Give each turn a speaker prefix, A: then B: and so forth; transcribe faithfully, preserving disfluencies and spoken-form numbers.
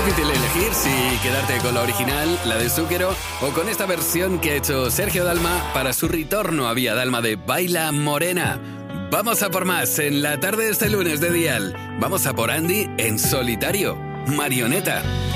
A: difícil elegir si quedarte con la original, la de Zúquero, o con esta versión que ha hecho Sergio Dalma para su retorno a Vía Dalma de Baila Morena. Vamos a por más en la tarde de este lunes de Dial. Vamos a por Andy en solitario, Marioneta.